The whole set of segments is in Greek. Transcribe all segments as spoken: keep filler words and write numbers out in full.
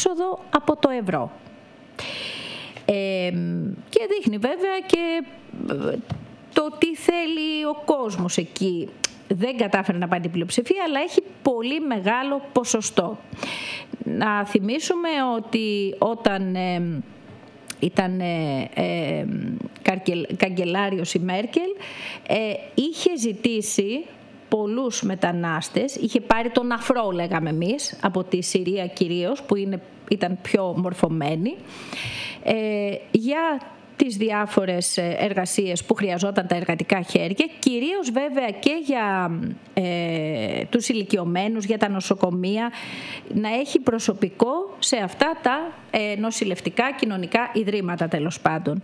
έξοδο από το ευρώ. Ε, και δείχνει βέβαια και το τι θέλει ο κόσμος εκεί. Δεν κατάφερε να πάρει την πλειοψηφία, αλλά έχει πολύ μεγάλο ποσοστό. Να θυμίσουμε ότι όταν ε, ήταν ε, ε, καγκελάριος η Μέρκελ, ε, είχε ζητήσει πολλούς μετανάστες, είχε πάρει τον αφρό, λέγαμε εμείς, από τη Συρία κυρίως, που είναι, ήταν πιο μορφωμένη, ε, για τις διάφορες εργασίες που χρειαζόταν τα εργατικά χέρια, κυρίως βέβαια και για ε, τους ηλικιωμένους, για τα νοσοκομεία, να έχει προσωπικό σε αυτά τα ε, νοσηλευτικά κοινωνικά ιδρύματα, τέλος πάντων.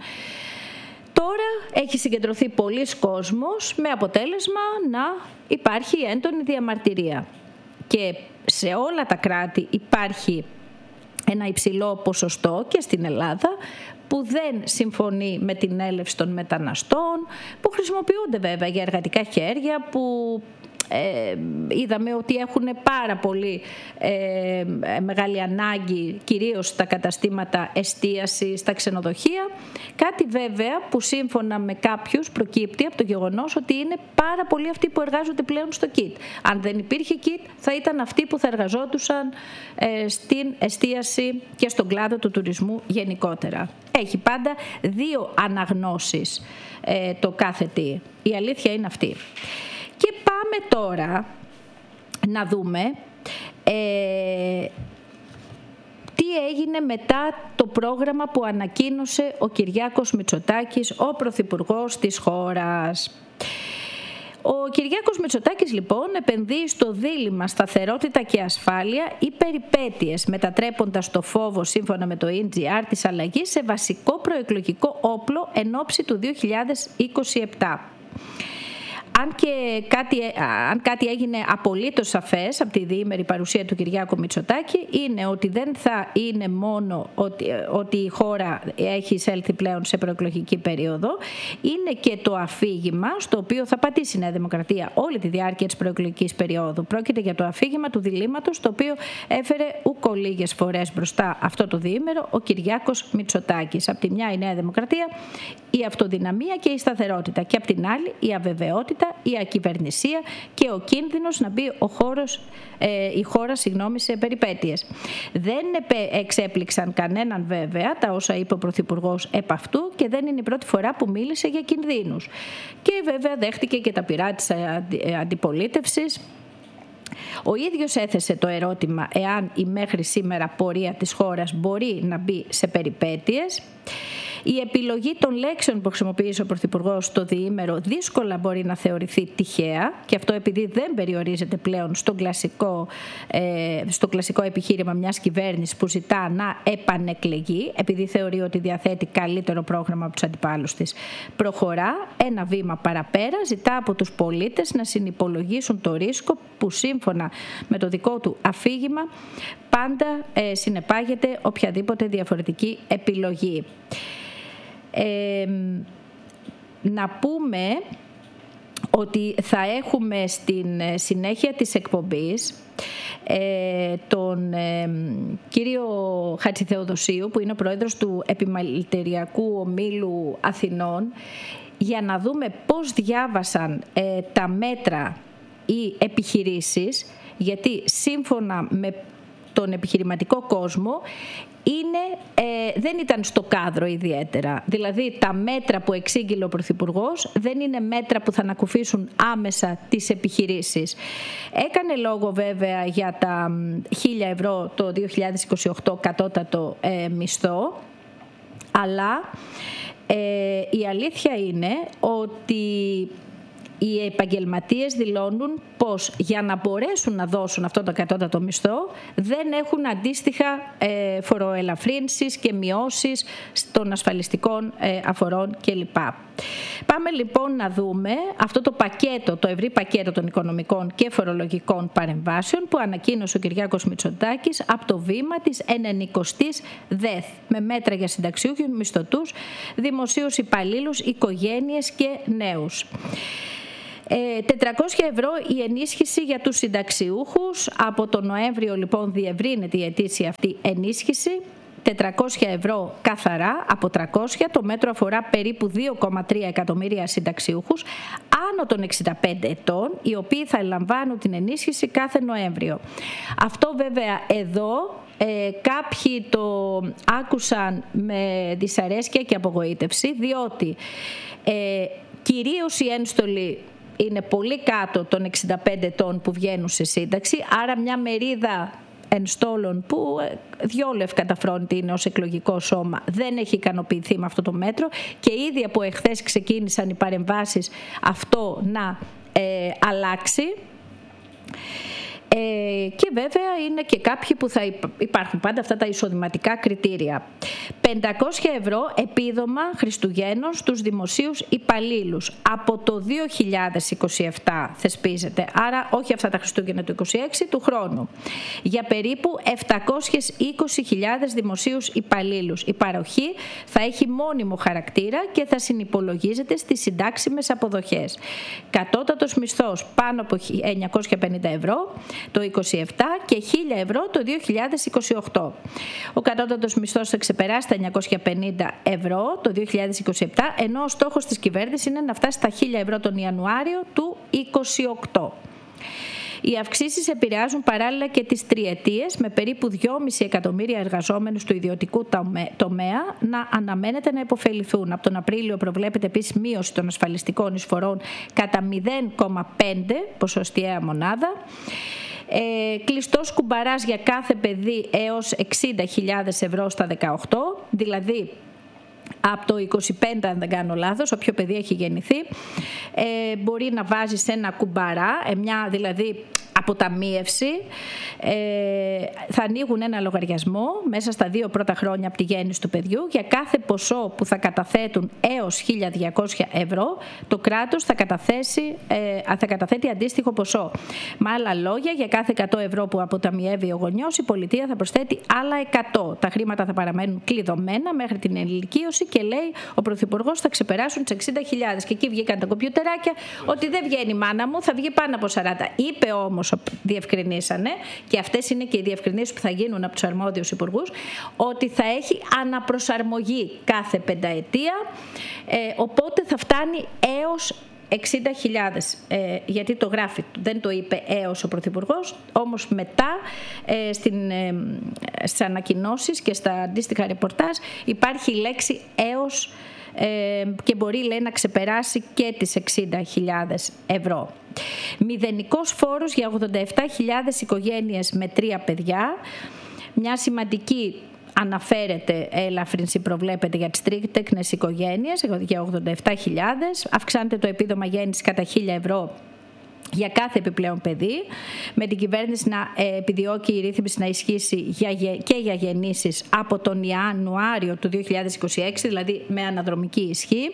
Τώρα έχει συγκεντρωθεί πολλής κόσμος με αποτέλεσμα να υπάρχει έντονη διαμαρτυρία. Και σε όλα τα κράτη υπάρχει ένα υψηλό ποσοστό, και στην Ελλάδα, που δεν συμφωνεί με την έλευση των μεταναστών, που χρησιμοποιούνται βέβαια για εργατικά χέρια, που ε, είδαμε ότι έχουν πάρα πολύ ε, μεγάλη ανάγκη, κυρίως στα καταστήματα εστίασης, στα ξενοδοχεία. Κάτι βέβαια που σύμφωνα με κάποιους προκύπτει από το γεγονός ότι είναι πάρα πολλοί αυτοί που εργάζονται πλέον στο κιτ. Αν δεν υπήρχε κιτ, θα ήταν αυτοί που θα εργαζόντουσαν ε, στην εστίαση και στον κλάδο του τουρισμού γενικότερα. Έχει πάντα δύο αναγνώσεις ε, το κάθε τι. Η αλήθεια είναι αυτή. Και πάμε τώρα να δούμε ε, τι έγινε μετά το πρόγραμμα που ανακοίνωσε ο Κυριάκος Μητσοτάκης, ο πρωθυπουργός της χώρας. Ο Κυριάκος Μητσοτάκης λοιπόν επενδύει στο δίλημμα σταθερότητα και ασφάλεια ή περιπέτειες, μετατρέποντας το φόβο, σύμφωνα με το ι τζι αρ, της αλλαγής σε βασικό προεκλογικό όπλο εν ώψη του δύο χιλιάδες είκοσι επτά. Αν, και κάτι, αν κάτι έγινε απολύτως σαφές από τη διήμερη παρουσία του Κυριάκου Μητσοτάκη, είναι ότι δεν θα είναι μόνο ότι, ότι η χώρα έχει εισέλθει πλέον σε προεκλογική περίοδο, είναι και το αφήγημα στο οποίο θα πατήσει η Νέα Δημοκρατία όλη τη διάρκεια της προεκλογικής περίοδου. Πρόκειται για το αφήγημα του διλήμματος, το οποίο έφερε ούκο λίγες φορές μπροστά αυτό το διήμερο ο Κυριάκος Μητσοτάκης. Από τη μια η Νέα Δημοκρατία, η αυτοδυναμία και η σταθερότητα, και από την άλλη η αβεβαιότητα, η ακυβερνησία και ο κίνδυνος να μπει ο χώρος, ε, η χώρα συγγνώμη, σε περιπέτειες. Δεν εξέπληξαν κανέναν βέβαια τα όσα είπε ο Πρωθυπουργός επ' αυτού, και δεν είναι η πρώτη φορά που μίλησε για κινδύνους. Και βέβαια δέχτηκε και τα πειρά της αντιπολίτευσης. Ο ίδιος έθεσε το ερώτημα εάν η μέχρι σήμερα πορεία της χώρας μπορεί να μπει σε περιπέτειες. Η επιλογή των λέξεων που χρησιμοποίησε ο Πρωθυπουργός στο διήμερο δύσκολα μπορεί να θεωρηθεί τυχαία, και αυτό επειδή δεν περιορίζεται πλέον στο κλασικό, ε, στο κλασικό επιχείρημα μιας κυβέρνησης που ζητά να επανεκλεγεί, επειδή θεωρεί ότι διαθέτει καλύτερο πρόγραμμα από τους αντιπάλους της. Προχωρά ένα βήμα παραπέρα, ζητά από τους πολίτες να συνυπολογίσουν το ρίσκο που σύμφωνα με το δικό του αφήγημα πάντα ε, συνεπάγεται οποιαδήποτε διαφορετική επιλογή. Ε, να πούμε ότι θα έχουμε στην συνέχεια της εκπομπής ε, τον ε, κύριο Χατζηθεοδοσίου, που είναι ο πρόεδρος του Επιμελητηριακού Ομίλου Αθηνών, για να δούμε πώς διάβασαν ε, τα μέτρα οι επιχειρήσεις, γιατί σύμφωνα με τον επιχειρηματικό κόσμο είναι, ε, δεν ήταν στο κάδρο ιδιαίτερα. Δηλαδή τα μέτρα που εξήγηλε ο Πρωθυπουργός δεν είναι μέτρα που θα ανακουφίσουν άμεσα τις επιχειρήσεις. Έκανε λόγο βέβαια για τα χίλια ευρώ το δύο χιλιάδες είκοσι οκτώ κατώτατο ε, μισθό, αλλά ε, η αλήθεια είναι ότι οι επαγγελματίες δηλώνουν πως για να μπορέσουν να δώσουν αυτό το κατώτατο μισθό δεν έχουν αντίστοιχα ε, φοροελαφρύνσεις και μειώσεις των ασφαλιστικών ε, αφορών κλπ. Πάμε λοιπόν να δούμε αυτό το πακέτο, το ευρύ πακέτο των οικονομικών και φορολογικών παρεμβάσεων που ανακοίνωσε ο Κυριάκος Μητσοτάκης από το βήμα της ενενηκοστής ΔΕΘ, με μέτρα για συνταξιούχους, μισθωτούς, δημοσίους υπαλλήλους, οικογένειες και νέους. τετρακόσια ευρώ η ενίσχυση για τους συνταξιούχους. Από τον Νοέμβριο λοιπόν διευρύνεται η ετήσια αυτή ενίσχυση. τετρακόσια ευρώ καθαρά από τριακόσια. Το μέτρο αφορά περίπου δύο κόμμα τρία εκατομμύρια συνταξιούχους άνω των εξήντα πέντε ετών, οι οποίοι θα λαμβάνουν την ενίσχυση κάθε Νοέμβριο. Αυτό βέβαια εδώ ε, κάποιοι το άκουσαν με δυσαρέσκεια και απογοήτευση, διότι ε, κυρίως οι ένστολοι είναι πολύ κάτω των εξήντα πέντε ετών που βγαίνουν σε σύνταξη, άρα μια μερίδα ενστόλων που δυο λευκαταφρόνητοι είναι ως εκλογικό σώμα δεν έχει ικανοποιηθεί με αυτό το μέτρο και ήδη από εχθές ξεκίνησαν οι παρεμβάσεις αυτό να ε, αλλάξει. Ε, και βέβαια είναι και κάποιοι που θα υπάρχουν πάντα αυτά τα εισοδηματικά κριτήρια. πεντακόσια ευρώ επίδομα Χριστουγέννων στους δημοσίους υπαλλήλους. Από το δύο χιλιάδες είκοσι επτά θεσπίζεται, άρα όχι αυτά τα Χριστούγεννα του είκοσι έξι, του χρόνου. Για περίπου επτακόσιες είκοσι χιλιάδες δημοσίους υπαλλήλους. Η παροχή θα έχει μόνιμο χαρακτήρα και θα συνυπολογίζεται στις συντάξιμες αποδοχές. Κατώτατος μισθός πάνω από εννιακόσια πενήντα ευρώ το είκοσι επτά και χίλια ευρώ το δύο χιλιάδες είκοσι οκτώ. Ο κατώτατος μισθός θα ξεπεράσει τα εννιακόσια πενήντα ευρώ το δύο χιλιάδες είκοσι επτά, ενώ ο στόχος της κυβέρνησης είναι να φτάσει στα χίλια ευρώ τον Ιανουάριο του είκοσι οκτώ. Οι αυξήσεις επηρεάζουν παράλληλα και τις τριετίες, με περίπου δυόμισι εκατομμύρια εργαζόμενους του ιδιωτικού τομέα να αναμένεται να υποφεληθούν. Από τον Απρίλιο προβλέπεται επίσης μείωση των ασφαλιστικών εισφορών κατά μηδέν κόμμα πέντε ποσοστιαία μονάδα. Ε, κλειστός κουμπαράς για κάθε παιδί έως εξήντα χιλιάδες ευρώ στα δεκαοκτώ, δηλαδή από το είκοσι πέντε, αν δεν κάνω λάθος, όποιο παιδί έχει γεννηθεί, ε, μπορεί να βάζει σε ένα κουμπαρά, ε, μια δηλαδή αποταμίευση, ε, θα ανοίγουν ένα λογαριασμό μέσα στα δύο πρώτα χρόνια από τη γέννηση του παιδιού. Για κάθε ποσό που θα καταθέτουν έως χίλια διακόσια ευρώ, το κράτος θα, καταθέσει, ε, θα καταθέτει αντίστοιχο ποσό. Με άλλα λόγια, για κάθε εκατό ευρώ που αποταμιεύει ο γονιός, η πολιτεία θα προσθέτει άλλα εκατό. Τα χρήματα θα παραμένουν κλειδωμένα μέχρι την ενηλικίωση και λέει ο Πρωθυπουργός θα ξεπεράσουν τις εξήντα χιλιάδες. Και εκεί βγήκαν τα κομπιουτεράκια ότι δεν βγαίνει η μάνα μου, θα βγει πάνω από σαράντα. Είπε όμως, διευκρινίσανε, και αυτές είναι και οι διευκρινήσεις που θα γίνουν από τους αρμόδιους υπουργούς, ότι θα έχει αναπροσαρμογή κάθε πενταετία, ε, οπότε θα φτάνει έως εξήντα χιλιάδες, ε, γιατί το γράφει, δεν το είπε έως ο Πρωθυπουργός, όμως μετά ε, στην, ε, στις ανακοινώσεις και στα αντίστοιχα ρεπορτάζ υπάρχει η λέξη έως ε, και μπορεί, λέει, να ξεπεράσει και τις εξήντα χιλιάδες ευρώ. Μηδενικός φόρος για ογδόντα επτά χιλιάδες οικογένειες με τρία παιδιά. Μια σημαντική αναφέρεται ελαφρύνση προβλέπεται για τις τρίτεκνες οικογένειες για ογδόντα επτά χιλιάδες. Αυξάνεται το επίδομα γέννησης κατά χίλια ευρώ για κάθε επιπλέον παιδί, με την κυβέρνηση να επιδιώκει η ρύθμιση να ισχύσει και για γεννήσεις από τον Ιανουάριο του δύο χιλιάδες είκοσι έξι, δηλαδή με αναδρομική ισχύ.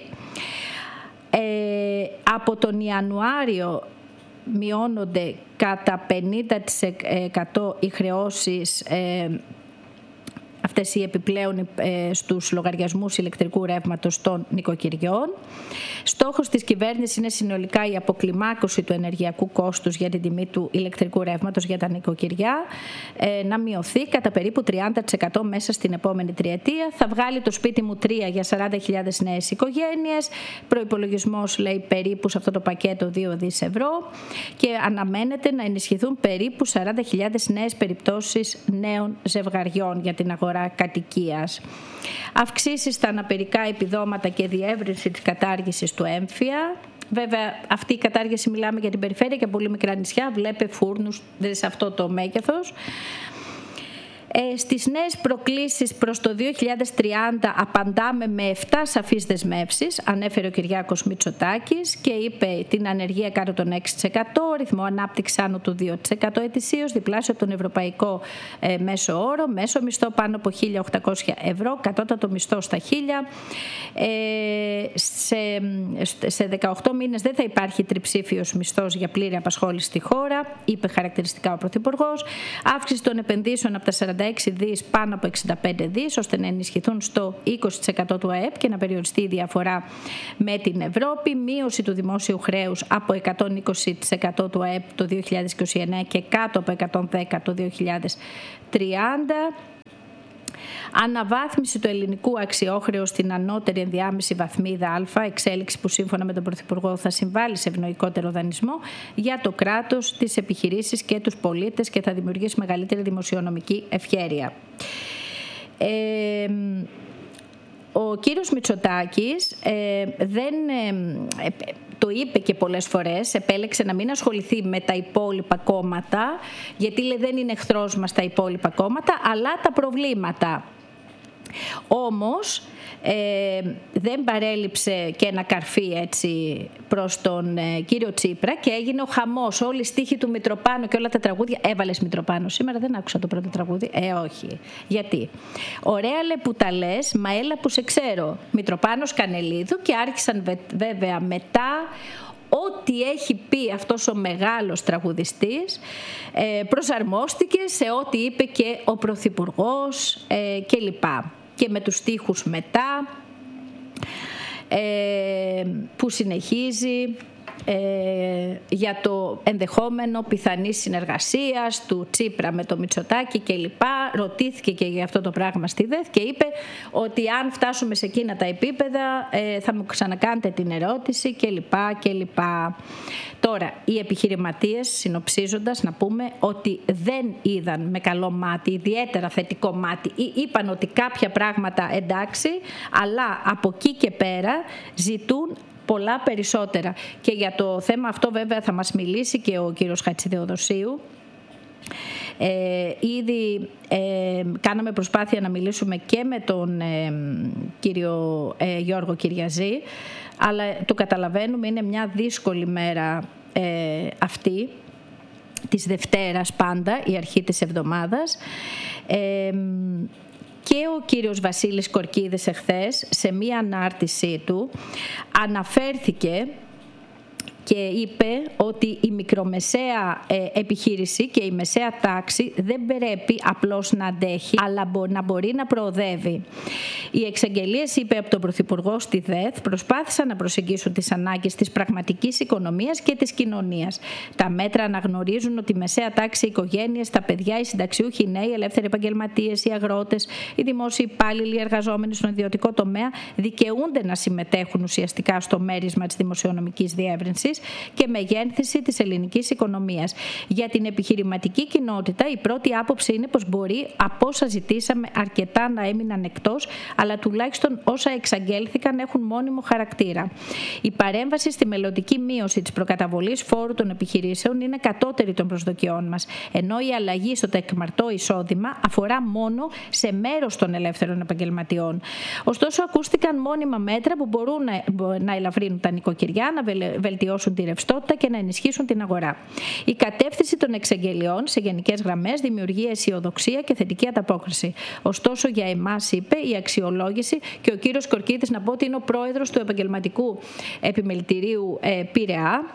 Ε, από τον Ιανουάριο μειώνονται κατά πενήντα τοις εκατό οι χρεώσεις, ε, αυτές οι επιπλέον ε, στους λογαριασμούς ηλεκτρικού ρεύματος των νοικοκυριών. Στόχος της κυβέρνησης είναι συνολικά η αποκλιμάκωση του ενεργειακού κόστους για την τιμή του ηλεκτρικού ρεύματος για τα νοικοκυριά ε, να μειωθεί κατά περίπου τριάντα τοις εκατό μέσα στην επόμενη τριετία. Θα βγάλει το σπίτι μου τρία για σαράντα χιλιάδες νέες οικογένειες. Προϋπολογισμός, λέει, περίπου σε αυτό το πακέτο δύο δισεκατομμύρια ευρώ και αναμένεται να ενισχυθούν περίπου σαράντα χιλιάδες νέες περιπτώσεις νέων ζευγαριών για την αγορά κατοικίας. Αυξήσεις στα αναπηρικά επιδόματα και διεύρυνση της κατάργησης του έμφυα. Βέβαια, αυτή η κατάργηση, μιλάμε για την περιφέρεια και πολύ μικρά νησιά, βλέπε φούρνους, δηλαδή σε αυτό το μέγεθος. Ε, στις νέες προκλήσεις προς το δύο χιλιάδες τριάντα απαντάμε με επτά σαφείς δεσμεύσεις, ανέφερε ο Κυριάκος Μητσοτάκης και είπε την ανεργία κάτω των έξι τοις εκατό, ρυθμό ανάπτυξη άνω του δύο τοις εκατό ετησίως, διπλάσιο από τον ευρωπαϊκό ε, μέσο όρο, μέσο μισθό πάνω από χίλια οκτακόσια ευρώ, κατώτατο μισθό στα χίλια. Ε, σε, σε δεκαοκτώ μήνες δεν θα υπάρχει τριψήφιος μισθός για πλήρη απασχόληση στη χώρα, είπε χαρακτηριστικά ο Πρωθυπουργός. Αύξηση των επενδύσεων από τα σαράντα έξι δις πάνω από εξήντα πέντε δις, ώστε να ενισχυθούν στο είκοσι τοις εκατό του ΑΕΠ και να περιοριστεί η διαφορά με την Ευρώπη. Μείωση του δημόσιου χρέους από εκατόν είκοσι τοις εκατό του ΑΕΠ το δύο χιλιάδες είκοσι εννέα και κάτω από εκατόν δέκα το δύο χιλιάδες τριάντα. Αναβάθμιση του ελληνικού αξιόχρεου στην ανώτερη ενδιάμεση βαθμίδα Α, εξέλιξη που σύμφωνα με τον Πρωθυπουργό θα συμβάλλει σε ευνοϊκότερο δανεισμό για το κράτος, τις επιχειρήσεις και τους πολίτες και θα δημιουργήσει μεγαλύτερη δημοσιονομική ευχέρεια. Ε, ο κύριος Μητσοτάκης ε, δεν... Ε, το είπε και πολλές φορές, επέλεξε να μην ασχοληθεί με τα υπόλοιπα κόμματα, γιατί λέει δεν είναι εχθρός μας τα υπόλοιπα κόμματα, αλλά τα προβλήματα. Όμως ε, δεν παρέλειψε και ένα καρφί έτσι προς τον ε, κύριο Τσίπρα και έγινε ο χαμός, όλοι οι στίχοι του Μητροπάνου και όλα τα τραγούδια. Έβαλες Μητροπάνου σήμερα? Δεν άκουσα το πρώτο τραγούδι. Ε, όχι. Γιατί? Ωραία λε που τα λες, μα έλα που σε ξέρω. Μητροπάνος Κανελίδου, και άρχισαν βέβαια μετά ό,τι έχει πει αυτός ο μεγάλος τραγουδιστής ε, προσαρμόστηκε σε ό,τι είπε και ο Πρωθυπουργός ε, και λοιπά. Και με τους στίχους μετά ε, που συνεχίζει ε, για το ενδεχόμενο πιθανής συνεργασίας του Τσίπρα με το Μητσοτάκη και λοιπά. Ρωτήθηκε και για αυτό το πράγμα στη ΔΕΘ και είπε ότι αν φτάσουμε σε εκείνα τα επίπεδα ε, θα μου ξανακάνετε την ερώτηση και λοιπά και λοιπά. Τώρα, οι επιχειρηματίες, συνοψίζοντας, να πούμε ότι δεν είδαν με καλό μάτι, ιδιαίτερα θετικό μάτι, ή είπαν ότι κάποια πράγματα εντάξει, αλλά από εκεί και πέρα ζητούν πολλά περισσότερα. Και για το θέμα αυτό βέβαια θα μας μιλήσει και ο κύριος Χατζηθεοδοσίου. Ε, ήδη ε, κάναμε προσπάθεια να μιλήσουμε και με τον ε, κύριο ε, Γιώργο Κυριαζή, αλλά το καταλαβαίνουμε, είναι μια δύσκολη μέρα ε, αυτή της Δευτέρας πάντα, η αρχή της εβδομάδας. Ε, Και ο κύριος Βασίλης Κορκίδης εχθές σε μία ανάρτησή του αναφέρθηκε και είπε ότι η μικρομεσαία ε, επιχείρηση και η μεσαία τάξη δεν πρέπει απλώς να αντέχει, αλλά μπο, να μπορεί να προοδεύει. Οι εξαγγελίες, είπε από τον Πρωθυπουργό στη ΔΕΘ, προσπάθησαν να προσεγγίσουν τις ανάγκες της πραγματικής οικονομίας και της κοινωνίας. Τα μέτρα αναγνωρίζουν ότι η μεσαία τάξη, οι οικογένειες, τα παιδιά, οι συνταξιούχοι, οι νέοι, οι ελεύθεροι επαγγελματίες, οι αγρότες, οι δημόσιοι υπάλληλοι, οι εργαζόμενοι στον ιδιωτικό τομέα δικαιούνται να συμμετέχουν ουσιαστικά στο μέρισμα της δημοσιονομικής διεύρυνσης και μεγένθηση της ελληνικής οικονομίας. Για την επιχειρηματική κοινότητα η πρώτη άποψη είναι πως μπορεί από όσα ζητήσαμε αρκετά να έμειναν εκτός, αλλά τουλάχιστον όσα εξαγγέλθηκαν έχουν μόνιμο χαρακτήρα. Η παρέμβαση στη μελλοντική μείωση της προκαταβολής φόρου των επιχειρήσεων είναι κατώτερη των προσδοκιών μας, ενώ η αλλαγή στο τεκμαρτό εισόδημα αφορά μόνο σε μέρος των ελεύθερων επαγγελματιών. Ωστόσο, ακούστηκαν μόνιμα μέτρα που μπορούν να ελαφρύνουν τα νοικοκυριά, να βελτιώσουν τη ρευστότητα και να ενισχύσουν την αγορά. Η κατεύθυνση των εξαγγελιών σε γενικές γραμμές δημιουργεί αισιοδοξία και θετική ανταπόκριση. Ωστόσο, για εμάς, είπε, η αξιολόγηση, και ο κύριος Κορκίδης, να πω ότι είναι ο πρόεδρος του Επαγγελματικού Επιμελητηρίου ε, Πειραιά,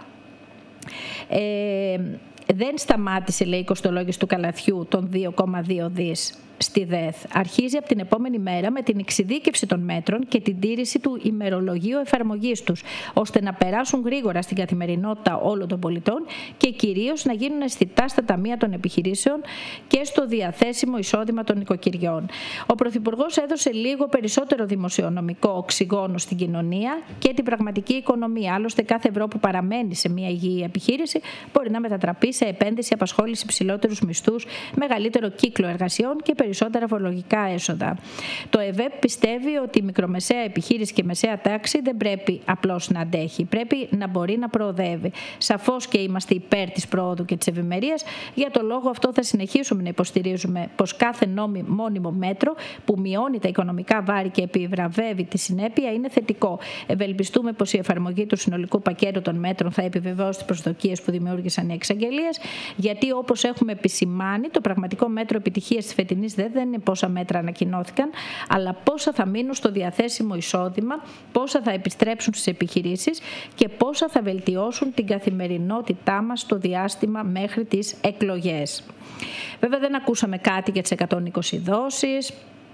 ε, δεν σταμάτησε, λέει, η κοστολόγηση του καλαθιού των δύο κόμμα δύο δις στη ΔΕΘ. Αρχίζει από την επόμενη μέρα με την εξειδίκευση των μέτρων και την τήρηση του ημερολογίου εφαρμογής τους, ώστε να περάσουν γρήγορα στην καθημερινότητα όλων των πολιτών και κυρίως να γίνουν αισθητά στα ταμεία των επιχειρήσεων και στο διαθέσιμο εισόδημα των νοικοκυριών. Ο Πρωθυπουργός έδωσε λίγο περισσότερο δημοσιονομικό οξυγόνο στην κοινωνία και την πραγματική οικονομία. Άλλωστε, κάθε ευρώ που παραμένει σε μια υγιή επιχείρηση μπορεί να μετατραπεί σε επένδυση, απασχόληση, υψηλότερους μισθούς, μεγαλύτερο κύκλο εργασιών και περισσότερα φορολογικά έσοδα. Το ΕΒΕΠ πιστεύει ότι η μικρομεσαία επιχείρηση και η μεσαία τάξη δεν πρέπει απλώς να αντέχει, πρέπει να μπορεί να προοδεύει. Σαφώς και είμαστε υπέρ της προόδου και της ευημερίας. Για το λόγο αυτό θα συνεχίσουμε να υποστηρίζουμε πως κάθε νόμι, μόνιμο μέτρο που μειώνει τα οικονομικά βάρη και επιβραβεύει τη συνέπεια είναι θετικό. Ευελπιστούμε πως η εφαρμογή του συνολικού πακέτου των μέτρων θα επιβεβαιώσει τις προσδοκίες που δημιούργησαν οι εξαγγελίες, γιατί όπως έχουμε επισημάνει, το πραγματικό μέτρο επιτυχίας της φετινής δεν, δεν είναι πόσα μέτρα ανακοινώθηκαν, αλλά πόσα θα μείνουν στο διαθέσιμο εισόδημα, πόσα θα επιστρέψουν στις επιχειρήσεις και πόσα θα βελτιώσουν την καθημερινότητά μας στο διάστημα μέχρι τις εκλογές. Βέβαια δεν ακούσαμε κάτι για τις εκατόν είκοσι δόσεις,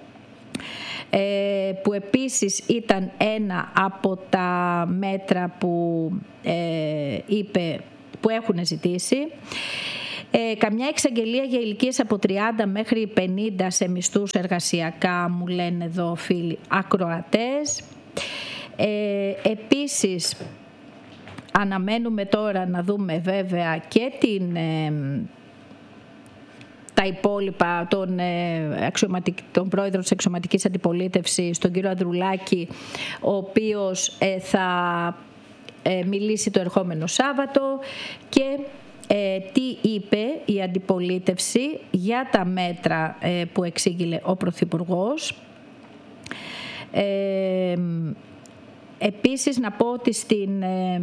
που επίσης ήταν ένα από τα μέτρα που ε, είπε, που έχουν ζητήσει. Ε, καμιά εξαγγελία για ηλικίες από τριάντα μέχρι πενήντα σε μισθούς εργασιακά, μου λένε εδώ φίλοι ακροατές. Ε, επίσης αναμένουμε τώρα να δούμε βέβαια και την... Ε, τα υπόλοιπα, τον, τον πρόεδρο της αξιωματικής αντιπολίτευσης, τον κύριο Ανδρουλάκη, ο οποίος ε, θα ε, μιλήσει το ερχόμενο Σάββατο, και ε, τι είπε η αντιπολίτευση για τα μέτρα ε, που εξήγηλε ο Πρωθυπουργός. Ε, επίσης να πω ότι στην... Ε,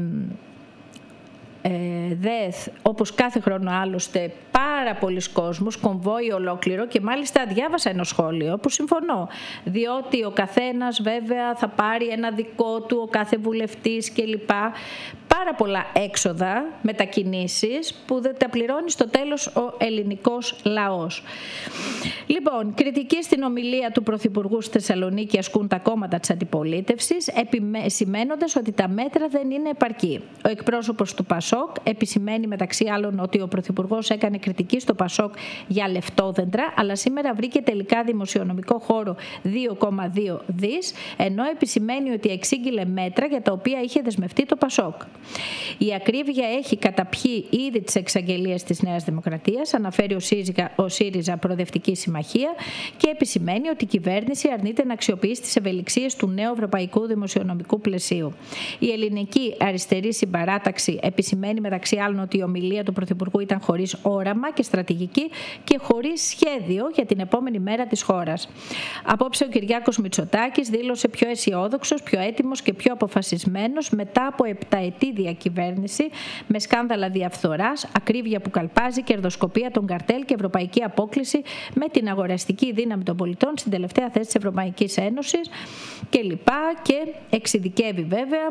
Ε, ΔΕΘ, όπως κάθε χρόνο άλλωστε, πάρα πολλοί κόσμος, κομβόι ολόκληρο, και μάλιστα διάβασα ένα σχόλιο που συμφωνώ, διότι ο καθένας βέβαια θα πάρει ένα δικό του, ο κάθε βουλευτής κλπ. Πάρα πολλά έξοδα, μετακινήσεις που δεν τα πληρώνει στο τέλος ο ελληνικός λαός. Λοιπόν, κριτική στην ομιλία του Πρωθυπουργού στη Θεσσαλονίκη ασκούν τα κόμματα της αντιπολίτευσης, επισημένοντας ότι τα μέτρα δεν είναι επαρκή. Ο εκπρόσωπος του Πασόκ επισημαίνει μεταξύ άλλων ότι ο Πρωθυπουργός έκανε κριτική στο Πασόκ για λεφτόδεντρα, αλλά σήμερα βρήκε τελικά δημοσιονομικό χώρο δύο κόμμα δύο δις, ενώ επισημαίνει ότι εξήγηλε μέτρα για τα οποία είχε δεσμευτεί το Πασόκ. Η ακρίβεια έχει καταπιεί ήδη τις εξαγγελίες της Νέας Δημοκρατίας, αναφέρει ο ΣΥΡΙΖΑ, ο ΣΥΡΙΖΑ Προοδευτική Συμμαχία, και επισημαίνει ότι η κυβέρνηση αρνείται να αξιοποιήσει τις ευελιξίες του νέου ευρωπαϊκού δημοσιονομικού πλαισίου. Η ελληνική αριστερή συμπαράταξη επισημαίνει μεταξύ άλλων ότι η ομιλία του Πρωθυπουργού ήταν χωρίς όραμα και στρατηγική και χωρίς σχέδιο για την επόμενη μέρα της χώρας. Απόψε ο Κυριάκος Μητσοτάκης δήλωσε πιο αισιόδοξος, πιο έτοιμος και πιο αποφασισμένος μετά από επταετή διακυβέρνηση με σκάνδαλα διαφθοράς, ακρίβεια που καλπάζει, κερδοσκοπία των καρτέλ και ευρωπαϊκή απόκλιση με την αγοραστική δύναμη των πολιτών στην τελευταία θέση της Ευρωπαϊκής Ένωσης κλπ. Και εξειδικεύει βέβαια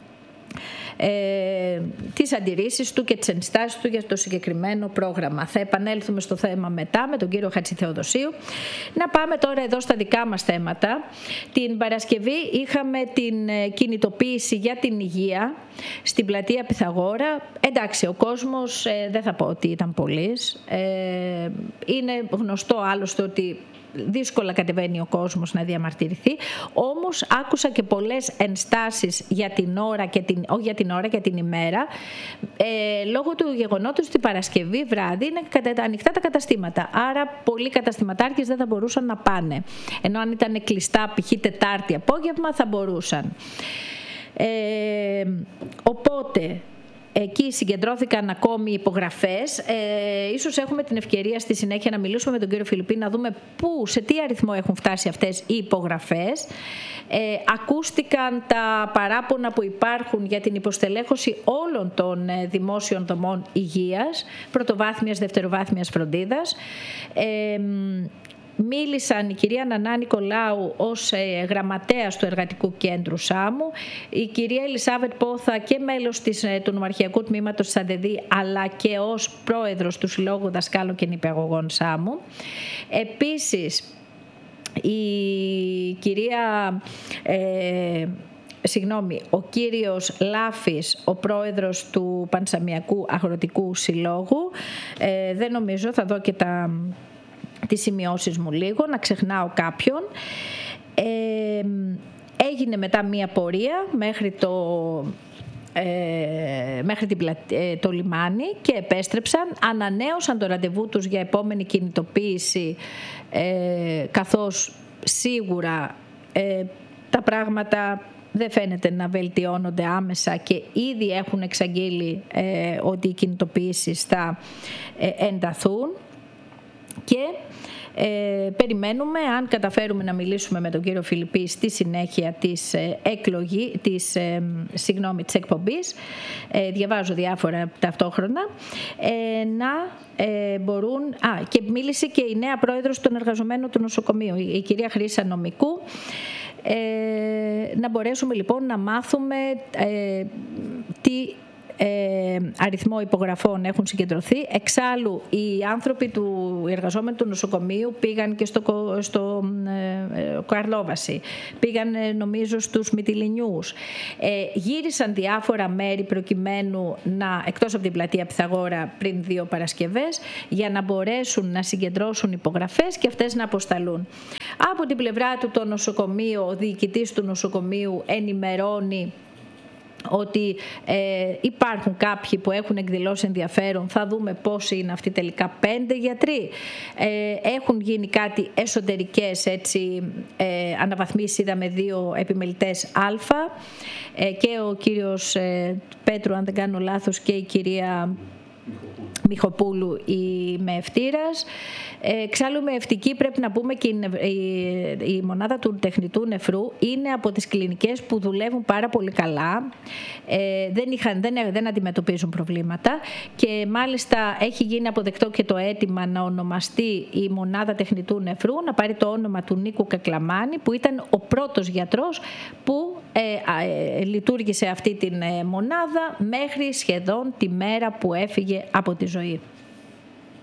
Ε, τις αντιρρήσεις του και τις ενστάσεις του για το συγκεκριμένο πρόγραμμα. Θα επανέλθουμε στο θέμα μετά με τον κύριο Χατζηθεοδοσίου. Να πάμε τώρα εδώ στα δικά μας θέματα. Την Παρασκευή είχαμε την κινητοποίηση για την υγεία στην πλατεία Πυθαγόρα. Εντάξει, ο κόσμος ε, δεν θα πω ότι ήταν πολύς. Ε, είναι γνωστό άλλωστε ότι δύσκολα κατεβαίνει ο κόσμος να διαμαρτυρηθεί, όμως άκουσα και πολλές ενστάσεις για την ώρα και την, όχι για την ώρα και την ημέρα, ε, λόγω του γεγονότος ότι Παρασκευή βράδυ είναι ανοιχτά τα καταστήματα, άρα πολλοί καταστηματάρχες δεν θα μπορούσαν να πάνε, ενώ αν ήταν κλειστά π.χ. Τετάρτη απόγευμα θα μπορούσαν. Ε, οπότε εκεί συγκεντρώθηκαν ακόμη υπογραφές. Ε, ίσως έχουμε την ευκαιρία στη συνέχεια να μιλήσουμε με τον κύριο Φιλιππή, να δούμε πού, σε τι αριθμό έχουν φτάσει αυτές οι υπογραφές. Ε, ακούστηκαν τα παράπονα που υπάρχουν για την υποστελέχωση όλων των δημόσιων δομών υγείας, πρωτοβάθμιας, δευτεροβάθμιας φροντίδας. Ε, Μίλησαν η κυρία Νανά Νικολάου ως γραμματέας του Εργατικού Κέντρου Σάμου, η κυρία Ελισάβετ Πόθα και μέλος της, του Νομαρχιακού Τμήματος της ΑΝΤΕΔΗ, αλλά και ως πρόεδρος του Συλλόγου Δασκάλων και Νηπιαγωγών Σάμου. Επίσης, η κυρία... Ε, Συγγνώμη, ο κύριος Λάφης, ο πρόεδρος του Πανσαμιακού Αγροτικού Συλλόγου, ε, δεν νομίζω, θα δω και τα... τις σημειώσεις μου λίγο, να ξεχνάω κάποιον. Ε, έγινε μετά μία πορεία μέχρι το, ε, μέχρι την, ε, το λιμάνι και επέστρεψαν, ανανέωσαν το ραντεβού τους για επόμενη κινητοποίηση, ε, καθώς σίγουρα ε, τα πράγματα δεν φαίνεται να βελτιώνονται άμεσα και ήδη έχουν εξαγγείλει ε, ότι οι κινητοποιήσεις θα ε, ενταθούν. Και Ε, περιμένουμε, αν καταφέρουμε να μιλήσουμε με τον κύριο Φιλιππή στη συνέχεια της, ε, εκλογή, της, ε, συγγνώμη, της εκπομπής, ε, διαβάζω διάφορα ταυτόχρονα, ε, να ε, μπορούν... Α, και μίλησε και η νέα πρόεδρος των εργαζομένων του νοσοκομείου, η, η κυρία Χρύσα Νομικού. Ε, να μπορέσουμε λοιπόν να μάθουμε ε, τι ε, αριθμό υπογραφών έχουν συγκεντρωθεί. Εξάλλου οι άνθρωποι του οι εργαζόμενοι του νοσοκομείου πήγαν και στο, στο ε, Καρλόβαση, πήγαν ε, νομίζω στους Μυτιληνιούς, ε, γύρισαν διάφορα μέρη προκειμένου να, εκτός από την πλατεία Πυθαγόρα πριν δύο Παρασκευές, για να μπορέσουν να συγκεντρώσουν υπογραφές και αυτές να αποσταλούν. Από την πλευρά του το νοσοκομείο, ο διοικητής του νοσοκομείου ενημερώνει ότι ε, υπάρχουν κάποιοι που έχουν εκδηλώσει ενδιαφέρον. Θα δούμε πόσοι είναι αυτοί τελικά. Πέντε γιατροί. Ε, έχουν γίνει κάτι εσωτερικές έτσι, ε, αναβαθμίσεις. Είδαμε δύο επιμελητές Α, ε, και ο κύριος ε, Πέτρου, αν δεν κάνω λάθος, και η κυρία Μιχοπούλου η μεευτήρας. Εξάλλου μεευτική πρέπει να πούμε και η, η, η μονάδα του τεχνητού νεφρού είναι από τις κλινικές που δουλεύουν πάρα πολύ καλά, ε, δεν, είχαν, δεν, δεν αντιμετωπίζουν προβλήματα και μάλιστα έχει γίνει αποδεκτό και το αίτημα να ονομαστεί η μονάδα τεχνητού νεφρού, να πάρει το όνομα του Νίκου Κακλαμάνη, που ήταν ο πρώτος γιατρός που ε, ε, λειτουργήσε αυτή την ε, μονάδα μέχρι σχεδόν τη μέρα που έφυγε από τη ζωή.